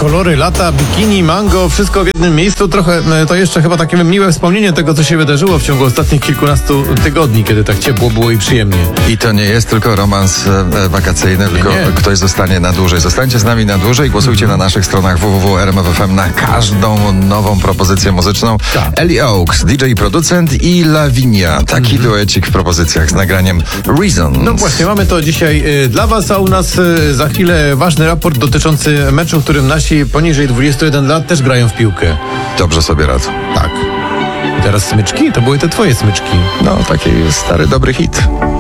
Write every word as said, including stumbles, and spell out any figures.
kolory lata, bikini, mango, wszystko w jednym miejscu. Trochę to jeszcze chyba takie miłe wspomnienie tego, co się wydarzyło w ciągu ostatnich kilkunastu tygodni, kiedy tak ciepło było i przyjemnie. I to nie jest tylko romans e, wakacyjny, tylko nie. ktoś zostanie na dłużej. Zostańcie z nami na dłużej. Głosujcie na naszych stronach w w w kropka r m f f m na każdą nową propozycję muzyczną. Tak. Ellie Oaks, D J i producent, i Lavinia. Taki duecik w propozycjach z nagraniem Reasons. No właśnie, mamy to dzisiaj y, dla was, a u nas y, za chwilę ważny raport dotyczący meczu, w którym nasi poniżej dwudziestu jeden lat też grają w piłkę. Dobrze sobie radzą. Tak. I teraz smyczki? To były te twoje smyczki. No, taki stary, dobry hit.